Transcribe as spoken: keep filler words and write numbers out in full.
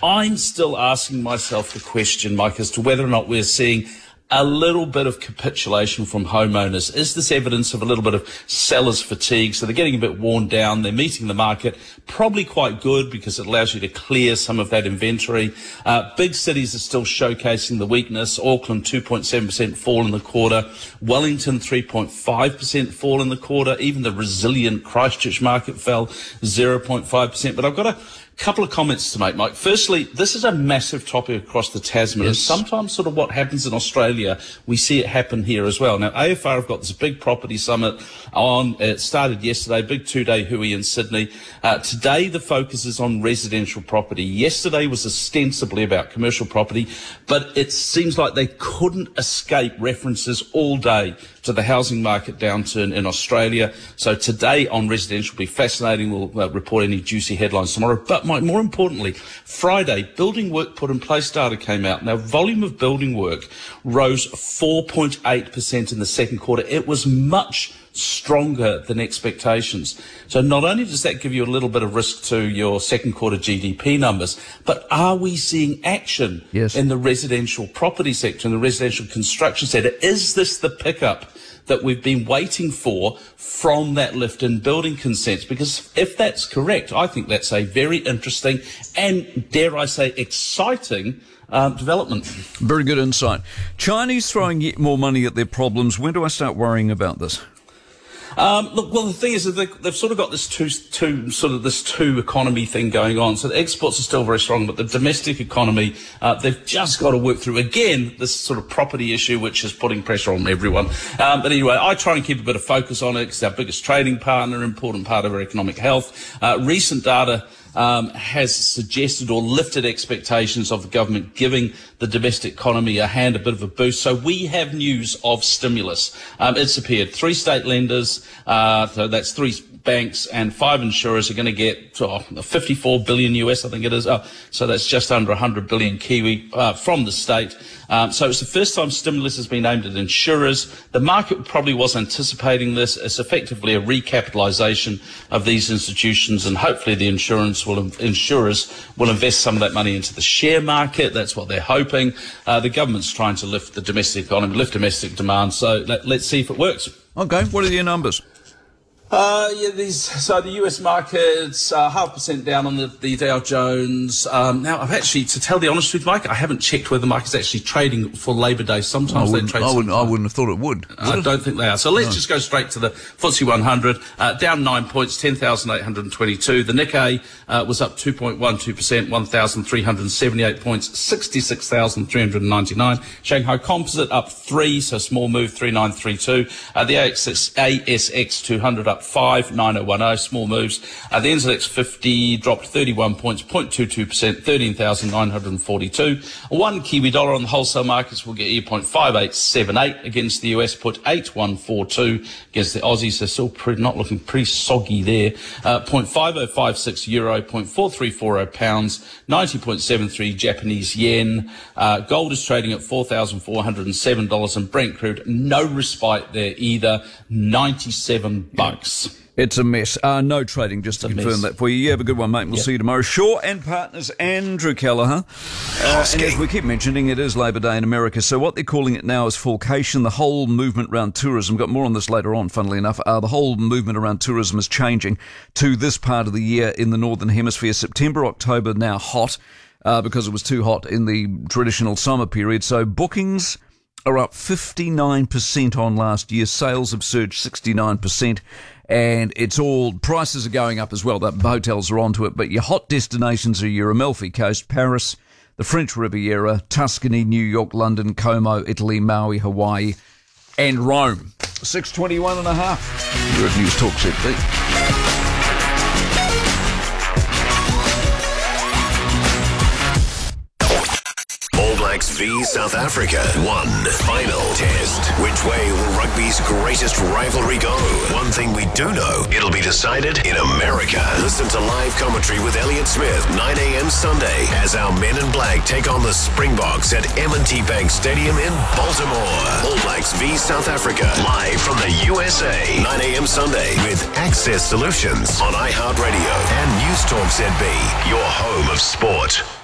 I'm still asking myself the question, Mike, as to whether or not we're seeing a little bit of capitulation from homeowners. Is this evidence of a little bit of seller's fatigue? So they're getting a bit worn down. They're meeting the market. Probably quite good because it allows you to clear some of that inventory. Uh, big cities are still showcasing the weakness. Auckland, two point seven percent fall in the quarter. Wellington, three point five percent fall in the quarter. Even the resilient Christchurch market fell zero point five percent. But I've got a couple of comments to make, Mike. Firstly, this is a massive topic across the Tasman. Yes. And sometimes sort of what happens in Australia, we see it happen here as well. Now, A F R have got this big property summit on. It started yesterday, big two-day hui in Sydney. Uh, today, the focus is on residential property. Yesterday was ostensibly about commercial property, but it seems like they couldn't escape references all day to the housing market downturn in Australia. So today on residential will be fascinating. We'll uh, report any juicy headlines tomorrow. But Mike, more importantly, Friday, building work put in place data came out. Now, volume of building work rose four point eight percent in the second quarter. It was much stronger than expectations. So not only does that give you a little bit of risk to your second quarter G D P numbers, but are we seeing action yes. in the residential property sector, in the residential construction sector? Is this the pickup that we've been waiting for from that lift in building consents? Because if that's correct, I think that's a very interesting and, dare I say, exciting um, development. Very good insight. Chinese throwing yet more money at their problems. When do I start worrying about this? Um, look, well, the thing is that they, they've sort of got this two, two, sort of this two economy thing going on. So the exports are still very strong, but the domestic economy, uh, they've just got to work through, again, this sort of property issue, which is putting pressure on everyone. Um, but anyway, I try and keep a bit of focus on it because it's our biggest trading partner, important part of our economic health. Uh, recent data Um, has suggested or lifted expectations of the government giving the domestic economy a hand, a bit of a boost. So we have news of stimulus. Um, it's appeared. Three state lenders, uh, so that's three banks and five insurers are going to get oh, fifty-four billion U S, I think it is. Oh, so that's just under one hundred billion Kiwi uh, from the state. Um, so it's the first time stimulus has been aimed at insurers. The market probably was anticipating this. It's effectively a recapitalisation of these institutions, and hopefully the insurance will insurers will invest some of that money into the share market. That's what they're hoping. Uh, the government's trying to lift the domestic economy, lift domestic demand. So let, let's see if it works. Okay, what are your numbers? Uh, yeah, these, so the U S markets, uh, half percent down on the, the Dow Jones. Um, now, I've actually, to tell the honest truth, Mike, I haven't checked whether the market's actually trading for Labour Day. Sometimes they trade. I wouldn't, I wouldn't have thought it would. would I it? don't think they are. So let's No. just go straight to the F T S E one hundred, uh, down nine points, ten thousand eight hundred twenty-two. The Nikkei uh, was up two point one two percent, one thousand three hundred seventy-eight points, sixty-six thousand three hundred ninety-nine. Shanghai Composite up three, so small move, three nine three two. Uh, the A S X two hundred up five, nine oh one oh, small moves. Uh, the N Z X fifty dropped thirty-one points, zero point two two percent, thirteen thousand nine hundred forty-two. One Kiwi dollar on the wholesale markets will get you zero point five eight seven eight against the U S, put eight one four two against the Aussies. They're still pretty, not looking pretty soggy there. Uh, zero point five oh five six euro, zero point four three four oh pounds, ninety point seven three Japanese yen. Uh, gold is trading at four thousand four hundred seven dollars, and Brent crude, no respite there either, ninety-seven bucks. It's a mess. Uh, no trading, just to It's a confirm mess. that for you. You have a good one, mate. We'll Yep. see you tomorrow. Shaw and Partners, Andrew Kelleher. Uh, and as we keep mentioning, it is Labour Day in America, so what they're calling it now is Falcation. The whole movement around tourism, got more on this later on, funnily enough, uh, the whole movement around tourism is changing to this part of the year in the Northern Hemisphere. September, October, now hot, uh, because it was too hot in the traditional summer period. So bookings are up fifty-nine percent on last year. Sales have surged sixty-nine percent. And it's all, prices are going up as well. The hotels are onto it. But your hot destinations are your Amalfi Coast, Paris, the French Riviera, Tuscany, New York, London, Como, Italy, Maui, Hawaii, and Rome. six twenty-one and a half. You're at News Talk Z B. v South Africa. One final test. Which way will rugby's greatest rivalry go? One thing we do know, it'll be decided in America. Listen to live commentary with Elliot Smith, nine a.m. Sunday, as our men in black take on the Springboks at M and T Bank Stadium in Baltimore. All Blacks v South Africa, live from the U S A, nine a.m. Sunday, with Access Solutions on iHeartRadio and News Talk Z B, your home of sport.